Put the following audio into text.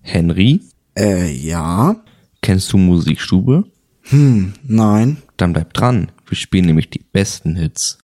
Henry? Ja? Kennst du Musikstube? Nein. Dann bleib dran. Wir spielen nämlich die besten Hits.